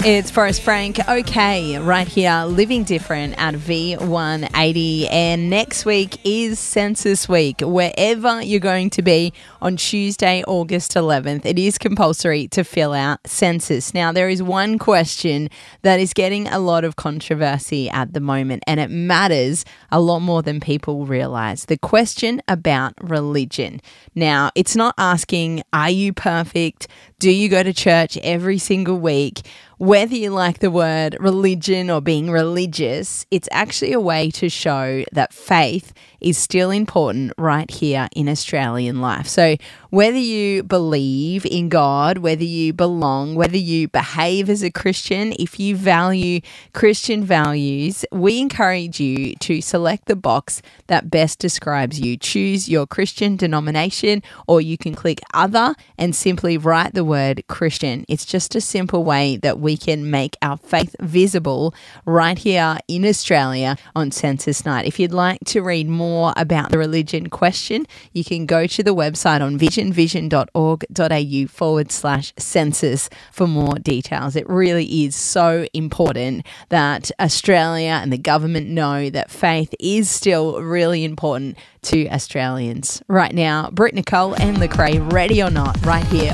It's Forrest Frank, okay, right here, living different at V180. And next week is Census Week. Wherever you're going to be on Tuesday, August 11th, it is compulsory to fill out census. Now, there is one question that is getting a lot of controversy at the moment, and it matters a lot more than people realize. The question about religion. Now, it's not asking, are you perfect? Do you go to church every single week? Whether you like the word religion or being religious, it's actually a way to show that faith is still important right here in Australian life. So whether you believe in God, whether you belong, whether you behave as a Christian, if you value Christian values, we encourage you to select the box that best describes you. Choose your Christian denomination, or you can click other and simply write the word Christian. It's just a simple way that we can make our faith visible right here in Australia on Census Night. If you'd like to read more about the religion question, you can go to the website on vision.org.au/census for more details. It really is so important that Australia and the government know that faith is still really important to Australians. Right now, Britt Nicole and Lecrae, Ready or Not, right here